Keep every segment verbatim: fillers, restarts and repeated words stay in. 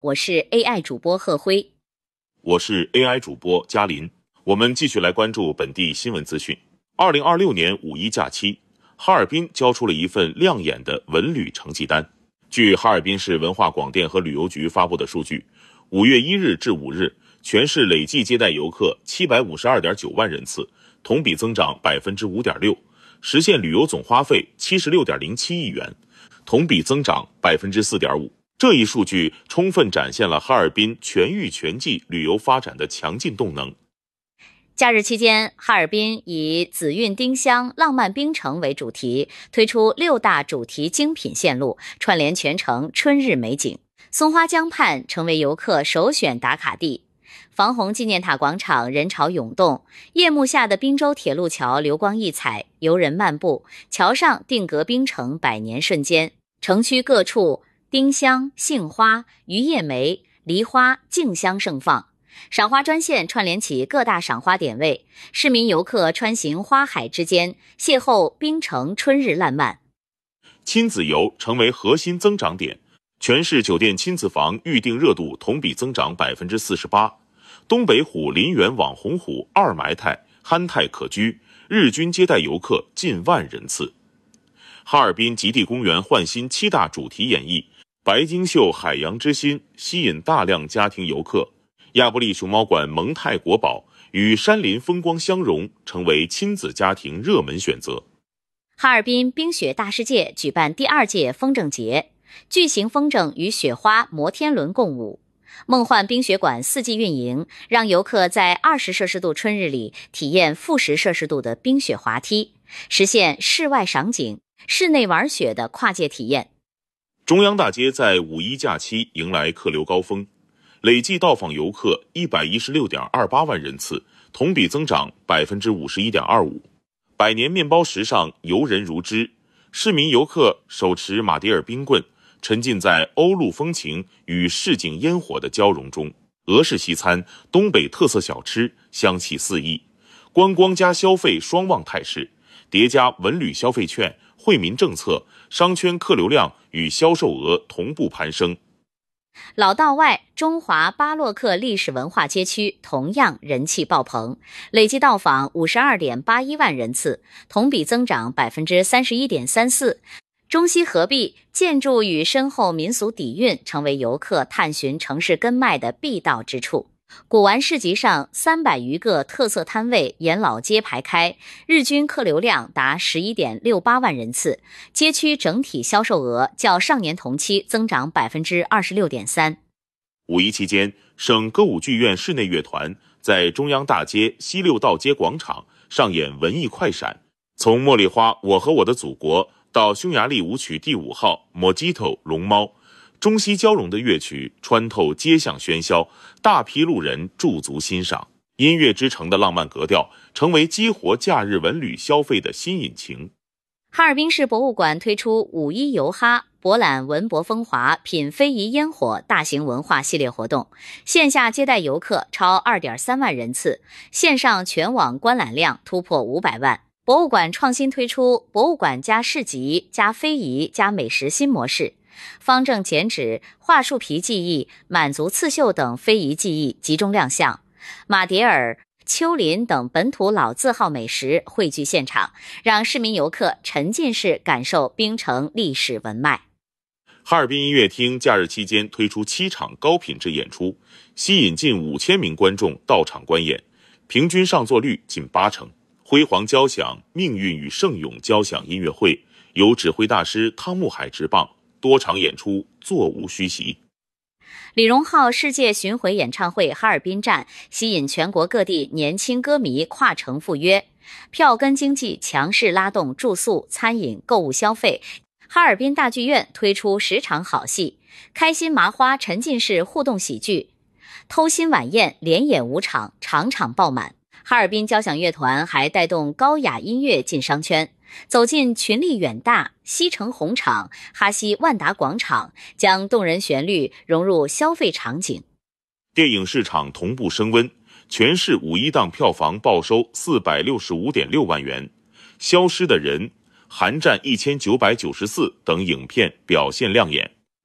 我是 A I 主播贺辉， 我是 A I 主播嘉林。我们继续来关注本地新闻资讯。二零二六年五一假期，哈尔滨交出了一份亮眼的文旅成绩单。据哈尔滨市文化广电和旅游局发布的数据，五月一日至五日，全市累计接待游客七百五十二点九万人次，同比增长百分之五点六，实现旅游总花费七十六点零七亿元，同比增长百分之四点五。这一数据充分展现了哈尔滨全域全季旅游发展的强劲动能。 假日期间，哈尔滨以紫韵丁香、浪漫冰城为主题，推出六大主题精品线路，串联全城春日美景。松花江畔成为游客首选打卡地，防洪纪念塔广场人潮涌动，夜幕下的滨州铁路桥流光溢彩，游人漫步，桥上定格冰城百年瞬间。城区各处丁香、杏花、榆叶梅、梨花竞相盛放，赏花专线串联起各大赏花点位，市民游客穿行花海之间，邂逅冰城春日烂漫。 亲子游成为核心增长点，全市酒店亲子房预订热度同比增长百分之四十八。东北虎林园网红湖二埋汰憨态可掬，日均接待游客近万人次。哈尔滨极地公园焕新七大主题演绎，白鲸秀海洋之心吸引大量家庭游客。亚布力熊猫馆蒙泰国宝与山林风光相融，成为亲子家庭热门选择。 哈尔滨冰雪大世界举办第二届风筝节，巨型风筝与雪花摩天轮共舞。梦幻冰雪馆四季运营，让游客在二十摄氏度春日里体验负十摄氏度的冰雪滑梯，实现室外赏景、室内玩雪的跨界体验。 中央大街在五一假期迎来客流高峰，累计到访游客一百一十六点二八万人次，同比增长百分之五十一点二五。百年面包石上游人如织，市民游客手持马迭尔冰棍，沉浸在欧陆风情与市井烟火的交融中。俄式西餐、东北特色小吃香气四溢，观光加消费双旺态势，叠加文旅消费券、惠民政策，商圈客流量与销售额同步攀升。 老道外中华巴洛克历史文化街区同样人气爆棚，累计到访 五十二点八一万人次，同比增长 百分之三十一点三四。中西合璧，建筑与深厚民俗底蕴成为游客探寻城市根脉的必到之处。古玩市集上三百余个特色摊位沿老街排开，日均客流量达 十一点六八万人次，街区整体销售额较上年同期增长 百分之二十六点三。 五一期间，省歌舞剧院室内乐团在中央大街西六道街广场上演文艺快闪，从茉莉花我和我的祖国到匈牙利舞曲第五号 Mojito 龙猫，中西交融的乐曲穿透街巷喧嚣，大批路人驻足欣赏。音乐之城的浪漫格调成为激活假日文旅消费的新引擎。 哈尔滨市博物馆推出五一游哈博览文博风华品非遗烟火大型文化系列活动，线下接待游客超 二点三万人次，线上全网观览量突破五百万。博物馆创新推出博物馆加市集加非遗加美食新模式，方正剪纸、桦树皮技艺、满族刺绣等非遗技艺集中亮相，马迭尔、丘陵等本土老字号美食汇聚现场，让市民游客沉浸式感受冰城历史文脉。 哈尔滨音乐厅假日期间推出七场高品质演出，吸引近五千名观众到场观演，平均上座率近八成。辉煌交响命运与圣咏交响音乐会由指挥大师汤沐海执棒，多场演出座无虚席。 李荣浩世界巡回演唱会哈尔滨站吸引全国各地年轻歌迷跨城赴约，票根经济强势拉动住宿、餐饮、购物消费。哈尔滨大剧院推出十场好戏，开心麻花沉浸式互动喜剧，偷心晚宴连演五场，场场爆满。哈尔滨交响乐团还带动高雅音乐进商圈，走进群力远大、西城红场、哈西万达广场，将动人旋律融入消费场景。 电影市场同步升温，全市五一档票房报收四百六十五点六万元，《消失的人》、《寒战一千九百九十四》等影片表现亮眼。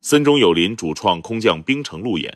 森中有林主创空降冰城路演，